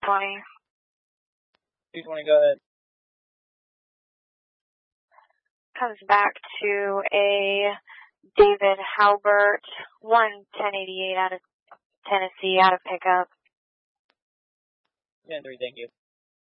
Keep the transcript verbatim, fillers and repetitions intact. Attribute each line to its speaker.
Speaker 1: twenty.
Speaker 2: two twenty, go ahead.
Speaker 1: Comes back to a David Halbert, one ten eighty-eight out of Tennessee, out of pickup.
Speaker 2: ten three, thank you.